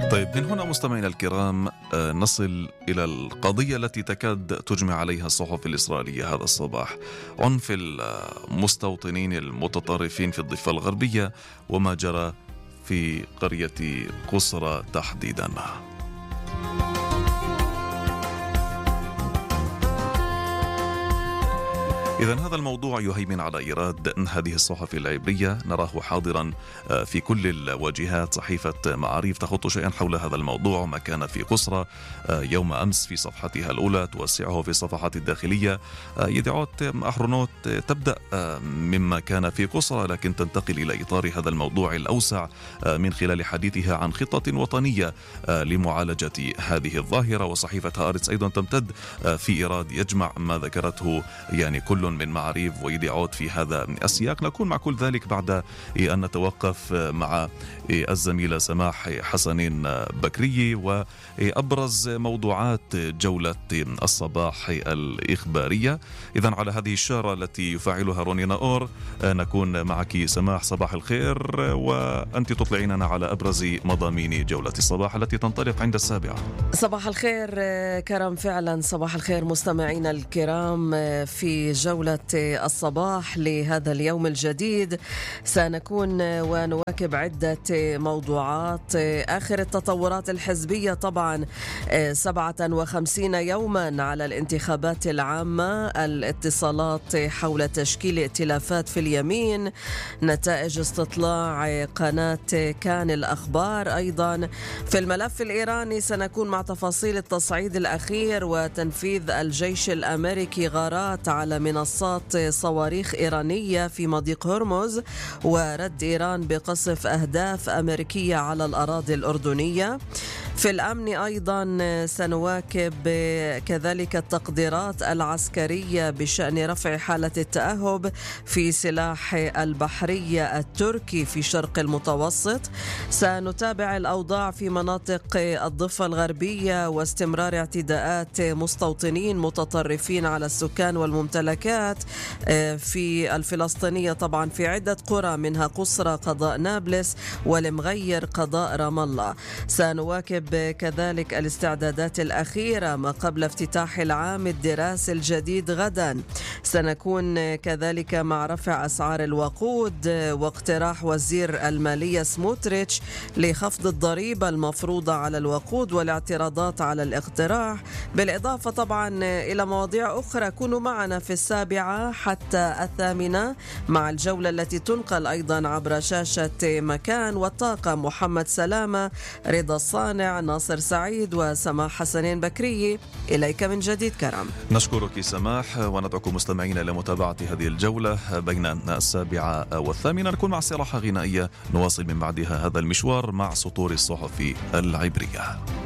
طيب، من هنا مستمعينا الكرام نصل إلى القضية التي تكاد تجمع عليها الصحف الإسرائيلية هذا الصباح: عنف المستوطنين المتطرفين في الضفة الغربية وما جرى في قرية قصرى تحديدا. إذن هذا الموضوع يهيمن على إيراد هذه الصحف العبرية، نراه حاضرا في كل الواجهات. صحيفة معاريف تخط شيئا حول هذا الموضوع، ما كان في قصرى يوم أمس في صفحتها الأولى، توسعه في الصفحات الداخلية. يدعوت أحرنوت تبدأ مما كان في قصرى، لكن تنتقل إلى إطار هذا الموضوع الأوسع من خلال حديثها عن خطة وطنية لمعالجة هذه الظاهرة. وصحيفة هآرتس أيضا تمتد في إيراد يجمع ما ذكرته يعني كل من معاريف ويدعوت في هذا السياق. نكون مع كل ذلك بعد أن نتوقف مع الزميلة سماح حسنين بكري وأبرز موضوعات جولة الصباح الإخبارية. إذن على هذه الشارة التي يفعلها روني ناور نكون معك سماح. صباح الخير، وأنت تطلعيننا على أبرز مضامين جولة الصباح التي تنطلق عند 7. صباح الخير كرم، فعلا صباح الخير مستمعينا الكرام. في جولة الصباح لهذا اليوم الجديد سنكون ونواكب عدة موضوعات. آخر التطورات الحزبية طبعا، 57 يوما على الانتخابات العامة، الاتصالات حول تشكيل ائتلافات في اليمين، نتائج استطلاع قناة كان الأخبار. أيضا في الملف الإيراني سنكون مع تفاصيل التصعيد الأخير وتنفيذ الجيش الأمريكي غارات على منصات صواريخ إيرانية في مضيق هرمز، ورد إيران بقصف أهداف أمريكية على الأراضي الأردنية. في الأمن أيضا سنواكب كذلك التقديرات العسكرية بشأن رفع حالة التأهب في سلاح البحرية التركي في شرق المتوسط. سنتابع الأوضاع في مناطق الضفة الغربية واستمرار اعتداءات مستوطنين متطرفين على السكان والممتلكات في الفلسطينية طبعا في عدة قرى، منها قصرى قضاء نابلس والمغير قضاء رام الله. سنواكب كذلك الاستعدادات الأخيرة ما قبل افتتاح العام الدراسي الجديد غدا. سنكون كذلك مع رفع أسعار الوقود واقتراح وزير المالية سموتريتش لخفض الضريبة المفروضة على الوقود والاعتراضات على الاقتراح، بالإضافة طبعا إلى مواضيع أخرى. كونوا معنا في 7 حتى 8 مع الجولة التي تنقل أيضا عبر شاشة مكان والطاقم: محمد سلامة، رضا الصانع، ناصر سعيد وسماح حسنين بكري. إليك من جديد كرم. نشكرك سماح، وندعوكم مستمعين لمتابعة هذه الجولة بين 7 و8. نكون مع استراحة غنائية، نواصل من بعدها هذا المشوار مع سطور الصحف العبرية.